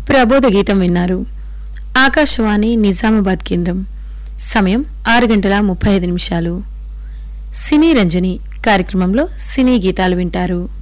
ప్రబోధ గీతం విన్నారు. ఆకాశవాణి నిజామాబాద్ కేంద్రం. సమయం 6:35. సినీ రంజని కార్యక్రమంలో సినీ గీతాలు వింటారు.